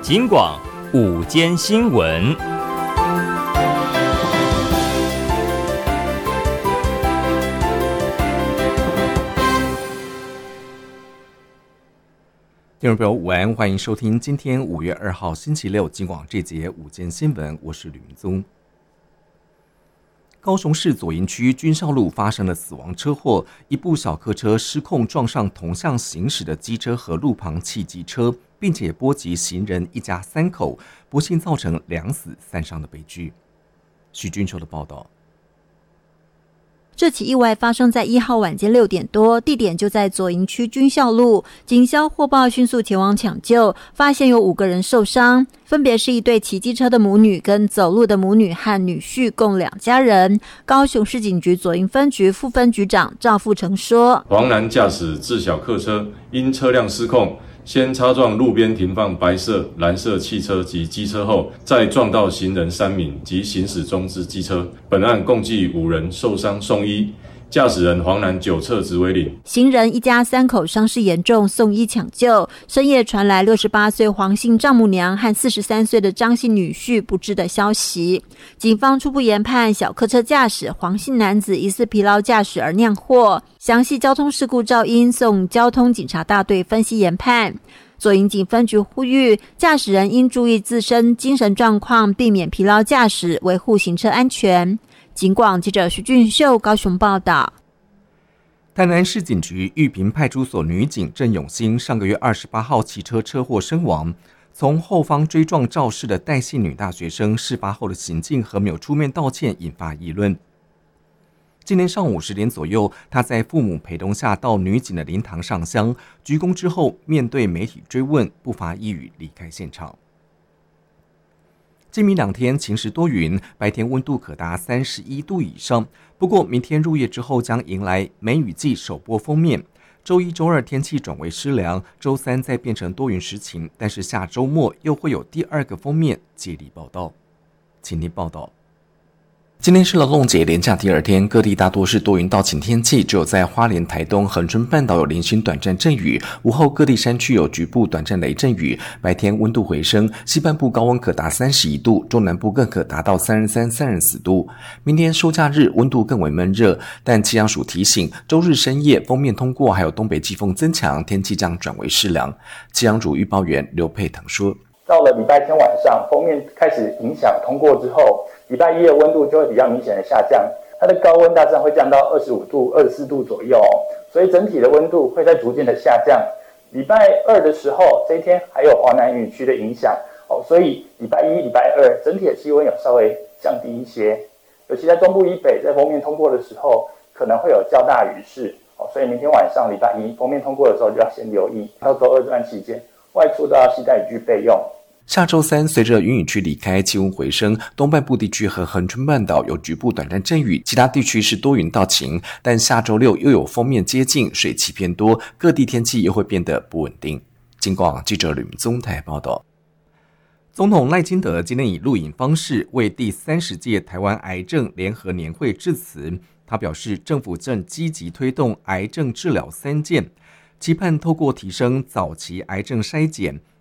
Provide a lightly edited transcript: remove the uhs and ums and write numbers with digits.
警广午间新闻。听众朋友午安，欢迎收听今天5月2号星期六警广这节午间新闻，我是吕明宗。高雄市左营区军校路发生了死亡车祸，一部小客车失控撞上同向行驶的机车和路旁汽机车，并且波及行人一家3口，不幸造成2死3伤的悲剧。许君秋的报道。 这起意外发生在1号晚间6点多，地点就在左营区军校路。警消获报迅速前往抢救，发现有5个人受伤，分别是一对骑机车的母女跟走路的母女和女婿，共2家人。高雄市警局左营分局副分局长赵富成说： 黄男驾驶自小客车因车辆失控，先擦撞路边停放白色、蓝色汽车及机车后，再撞到行人3名及行驶中之机车。本案共计5人受伤送医，驾驶人黄男9测值为0。 行人一家3口伤势严重，送医抢救。深夜传来68岁黄姓丈母娘和43岁的张姓女婿不治的消息。警方初步研判，小客车驾驶黄姓男子疑似疲劳驾驶而酿祸。详细交通事故肇因送交通警察大队分析研判。左营警分局呼吁驾驶人应注意自身精神状况，避免疲劳驾驶，维护行车安全。警广记者徐俊秀高雄报道。 台南市警局玉屏派出所女警郑永兴上个月28号骑车车祸身亡。从后方追撞肇事的戴姓女大学生，事发后的行径和没有出面道歉，引发议论。今天上午10点左右，他在父母陪同下到女警的灵堂上香，鞠躬之后，面对媒体追问，不发一语离开现场。今明2天晴时多云，白天温度可达31度以上。不过明天入夜之后将迎来梅雨季首波锋面，周1、周2天气转为湿凉，周3再变成多云时晴，但是下周末又会有第2个锋面接力报道。请听报道。今天是劳动节连假第2天，各地大多是多云到晴天气，只有在花莲、台东、恒春半岛有零星短暂阵雨，午后各地山区有局部短暂雷阵雨。白天温度回升，西半部高温可达31度，中南部更可达到33、34度。明天收假日温度更为闷热，但气象署提醒，周日深夜锋面通过，还有东北季风增强，天气将转为湿凉。气象署预报员刘佩腾说： 到了礼拜天晚上，锋面开始影响通过之后，礼拜1的温度就会比较明显的下降，它的高温大致上会降到25度、24度左右所以整体的温度会在逐渐的下降。礼拜2的时候，这一天还有华南雨区的影响所以礼拜1、礼拜2整体的气温有稍微降低一些，尤其在中部以北，在锋面通过的时候可能会有较大雨势所以明天晚上礼拜1锋面通过的时候就要先留意，到周2这段期间外出都要携带雨具备用。 下周3，随着云雨区离开，气温回升，东半部地区和恒春半岛有局部短暂阵雨，其他地区是多云到晴。但下周6又有锋面接近，水汽偏多，各地天气又会变得不稳定。警广记者吕明宗台报道。总统赖清德今天以录影方式为第30届台湾癌症联合年会致辞，他表示政府正积极推动癌症治疗3件，期盼透过提升早期癌症筛检、